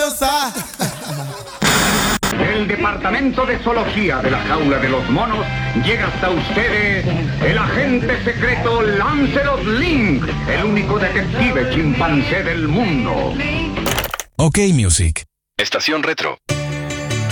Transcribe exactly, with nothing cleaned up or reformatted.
usar. El departamento de zoología de la jaula de los monos llega hasta ustedes el agente secreto Lancelot Link, el único detective chimpancé del mundo. OK Music. Estación Retro.